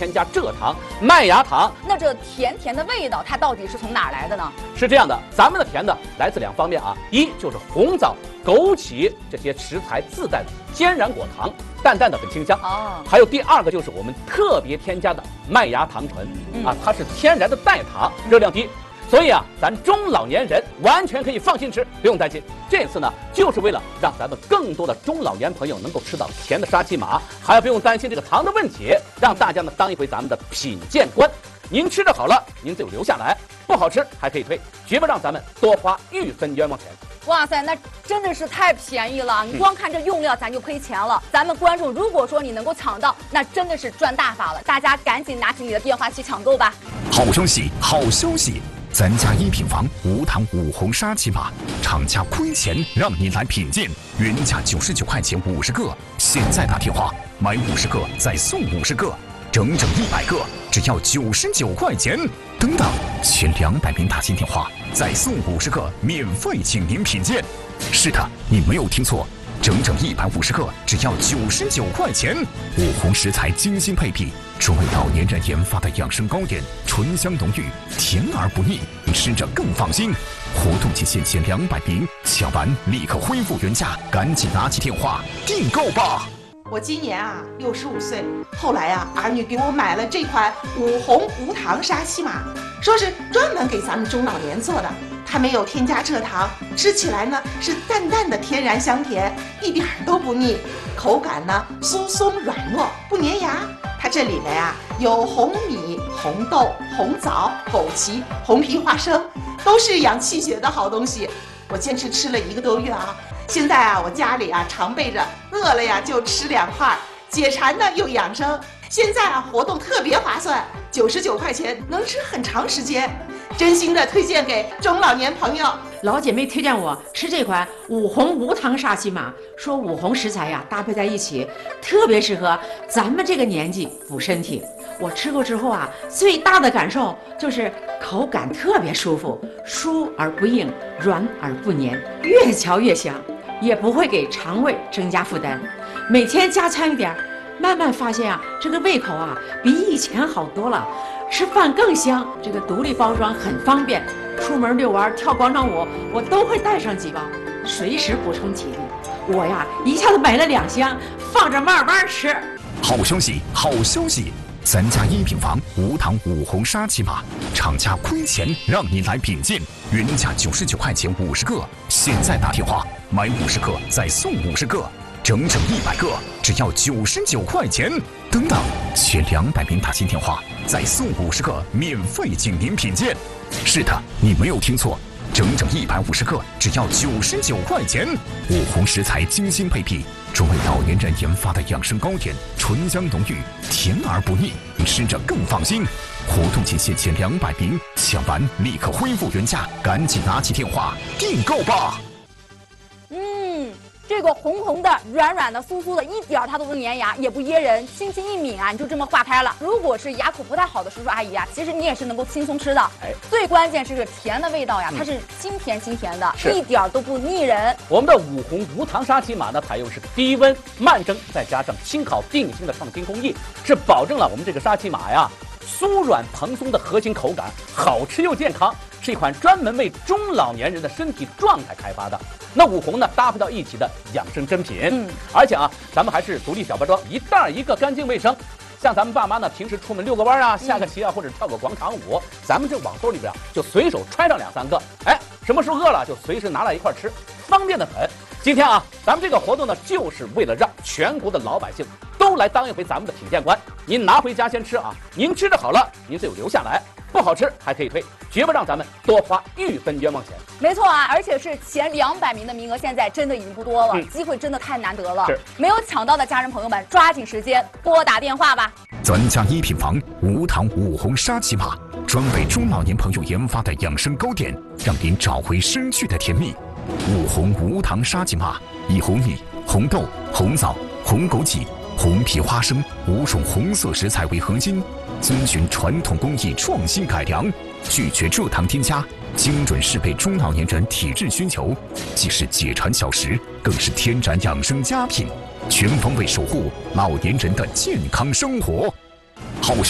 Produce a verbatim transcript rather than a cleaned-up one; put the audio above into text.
添加蔗糖、麦芽糖。 那这甜甜的味道，它到底是从哪儿来的呢？ 是这样的，咱们的甜呢来自两方面啊，一就是红枣、枸杞这些食材自带的天然果糖，淡淡的很清香。 哦， 还有第二个就是我们特别添加的麦芽糖醇、嗯、啊，它是天然的代糖，热量低。所以啊，咱中老年人完全可以放心吃，不用担心。这次呢，就是为了让咱们更多的中老年朋友能够吃到甜的沙琪玛，还不用担心这个糖的问题，让大家呢当一回咱们的品鉴官。您吃着好了，您就留下来；不好吃还可以退，绝不让咱们多花一分冤枉钱。 哇塞，那真的是太便宜了！你光看这用料，咱就亏钱了。咱们观众如果说你能够抢到，那真的是赚大发了。大家赶紧拿起你的电话去抢购吧！ 好消息，好消息！咱家一品房无糖五红沙琪玛，厂家亏钱让你来品鉴，原价九十九块钱五十个，现在打电话买五十个再送五十个，整整一百个，只要九十九块钱。等等，前两百名打进电话再送五十个，免费请您品鉴。是的，你没有听错。整整一百五十个，只要九十九块钱。五红食材精心配比，专为老年人研发的养生糕点，醇香浓郁，甜而不腻，吃着更放心。活动期限前两百名，抢完立刻恢复原价，赶紧拿起电话订购吧。 我今年啊六十五岁，后来啊儿女给我买了这款五红无糖沙琪玛，说是专门给咱们中老年做的。它没有添加蔗糖，吃起来呢是淡淡的天然香甜，一点都不腻，口感呢酥松软糯，不粘牙。它这里面啊有红米、红豆、红枣、枸杞、红皮花生，都是养气血的好东西。我坚持吃了一个多月啊，现在啊我家里啊常备着，饿了呀就吃两块，解馋呢又养生。现在啊活动特别划算，九十九块钱能吃很长时间。真心的推荐给中老年朋友。 老姐妹推荐我吃这款五红无糖沙琪玛，说五红食材呀搭配在一起，特别适合咱们这个年纪补身体。我吃过之后啊，最大的感受就是口感特别舒服，酥而不硬，软而不黏，越嚼越香，也不会给肠胃增加负担。每天加餐一点，慢慢发现啊，这个胃口啊比以前好多了。吃饭更香，这个独立包装很方便，出门遛弯、跳广场舞，我都会带上几包，随时补充体力。我呀，一下子买了两箱，放着慢慢吃。 好消息，好消息！咱家一品房无糖五红沙琪玛，厂家亏钱让你来品鉴，原价九十九块钱五十个，现在打电话买五十个再送五十个。整整一百个，只要九十九块钱。等等，前两百名打进电话再送五十个，免费请您品鉴。是的，你没有听错，整整一百五十个，只要九十九块钱。五红食材精心配比，专为老年人研发的养生糕点，醇香浓郁，甜而不腻，吃着更放心。活动期限前两百名，抢完立刻恢复原价，赶紧拿起电话订购吧。 嗯。这个红红的、软软的、酥酥的，一点它都不粘牙，也不噎人，轻轻一抿啊，你就这么化开了。如果是牙口不太好的叔叔阿姨啊，其实你也是能够轻松吃的。哎，最关键是这甜的味道呀，嗯、它是清甜清甜的，一点都不腻人。 我们的五红无糖沙琪玛呢，采用是低温慢蒸，再加上轻烤定型的创新工艺，是保证了我们这个沙琪玛呀酥软蓬松的核心口感，好吃又健康。是一款专门为中老年人的身体状态开发的。那五红呢，搭配到一起的养生珍品。嗯，而且啊，咱们还是独立小包装，一袋一个，干净卫生。像咱们爸妈呢，平时出门遛个弯啊、下个棋啊，或者跳个广场舞，咱们这往兜里边就随手揣上两三个，哎，什么时候饿了就随时拿来一块吃，方便的很。今天啊，咱们这个活动呢，就是为了让全国的老百姓都来当一回咱们的品鉴官。您拿回家先吃啊，您吃着好了，您就留下来。不好吃还可以退，绝不让咱们多花一分冤枉钱。 没错啊，而且是前两百名的名额，现在真的已经不多了，嗯、机会真的太难得了。是，没有抢到的家人朋友们，抓紧时间拨打电话吧。 咱家一品房无糖五红沙琪玛，专为中老年朋友研发的养生糕点，让您找回失去的甜蜜。五红无糖沙琪玛，以红米、红豆、红枣、红枸杞、红皮花生五种红色食材为核心，遵循传统工艺创新改良，拒绝蔗糖添加，精准适配中老年人体质需求，既是解馋小食，更是天然养生佳品，全方位守护老年人的健康生活。